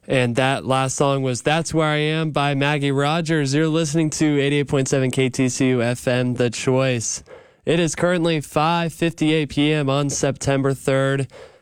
And that last song was That's Where I Am by Maggie Rogers. You're listening to 88.7 KTCU FM, The Choice. It is currently 5:58 p.m. on September 3rd.